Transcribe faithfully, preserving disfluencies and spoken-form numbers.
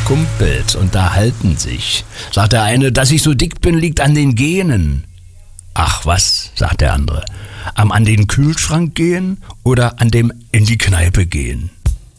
Kumpels unterhalten sich. Sagt der eine, dass ich so dick bin, liegt an den Genen. Ach was, sagt der andere, am an den Kühlschrank gehen oder an dem in die Kneipe gehen?